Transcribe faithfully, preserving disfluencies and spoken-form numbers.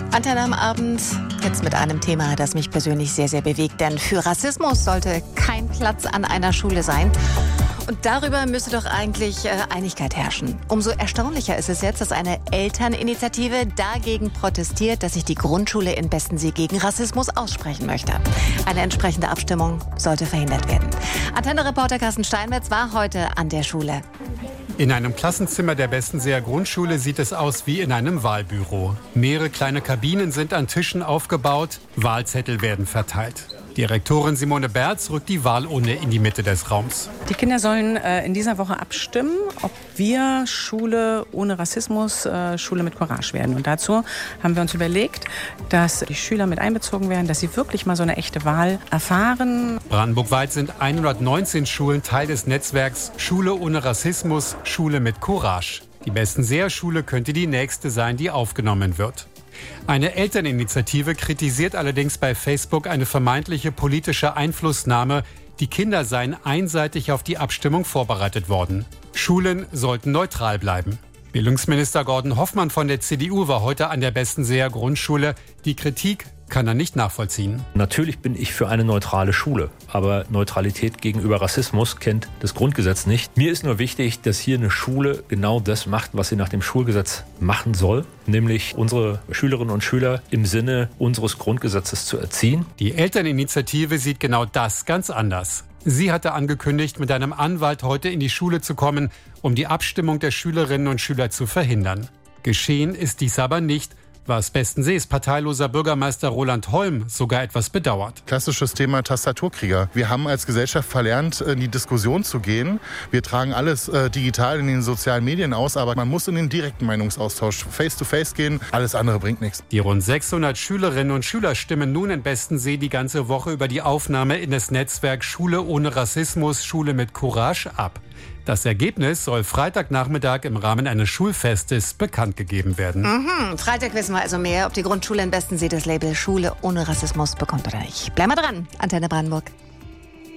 Antenne am Abend, jetzt mit einem Thema, das mich persönlich sehr, sehr bewegt. Denn für Rassismus sollte kein Platz an einer Schule sein. Und darüber müsste doch eigentlich äh, Einigkeit herrschen. Umso erstaunlicher ist es jetzt, dass eine Elterninitiative dagegen protestiert, dass sich die Grundschule in Bestensee gegen Rassismus aussprechen möchte. Eine entsprechende Abstimmung sollte verhindert werden. Antenne-Reporter Carsten Steinmetz war heute an der Schule. In einem Klassenzimmer der Bestenseer Grundschule sieht es aus wie in einem Wahlbüro. Mehrere kleine Kabinen sind an Tischen aufgebaut, Wahlzettel werden verteilt. Direktorin Simone Berz rückt die Wahlurne in die Mitte des Raums. Die Kinder sollen äh, in dieser Woche abstimmen, ob wir Schule ohne Rassismus, äh, Schule mit Courage werden. Und dazu haben wir uns überlegt, dass die Schüler mit einbezogen werden, dass sie wirklich mal so eine echte Wahl erfahren. Brandenburgweit sind hundertneunzehn Schulen Teil des Netzwerks Schule ohne Rassismus, Schule mit Courage. Die Bestenseer Schule könnte die nächste sein, die aufgenommen wird. Eine Elterninitiative kritisiert allerdings bei Facebook eine vermeintliche politische Einflussnahme. Die Kinder seien einseitig auf die Abstimmung vorbereitet worden. Schulen sollten neutral bleiben. Bildungsminister Gordon Hoffmann von der C D U war heute an der Bestenseer Grundschule. Die Kritik kann er nicht nachvollziehen. Natürlich bin ich für eine neutrale Schule, aber Neutralität gegenüber Rassismus kennt das Grundgesetz nicht. Mir ist nur wichtig, dass hier eine Schule genau das macht, was sie nach dem Schulgesetz machen soll, nämlich unsere Schülerinnen und Schüler im Sinne unseres Grundgesetzes zu erziehen. Die Elterninitiative sieht genau das ganz anders. Sie hatte angekündigt, mit einem Anwalt heute in die Schule zu kommen, um die Abstimmung der Schülerinnen und Schüler zu verhindern. Geschehen ist dies aber nicht, was Bestensees parteiloser Bürgermeister Roland Holm sogar etwas bedauert. Klassisches Thema Tastaturkrieger. Wir haben als Gesellschaft verlernt, in die Diskussion zu gehen. Wir tragen alles äh, digital in den sozialen Medien aus, aber man muss in den direkten Meinungsaustausch face-to-face gehen. Alles andere bringt nichts. Die rund sechshundert Schülerinnen und Schüler stimmen nun in Bestensee die ganze Woche über die Aufnahme in das Netzwerk Schule ohne Rassismus, Schule mit Courage ab. Das Ergebnis soll Freitagnachmittag im Rahmen eines Schulfestes bekannt gegeben werden. Mhm. Freitag wissen wir also mehr, ob die Grundschule in Bestensee das Label Schule ohne Rassismus bekommt oder nicht. Bleib mal dran, Antenne Brandenburg.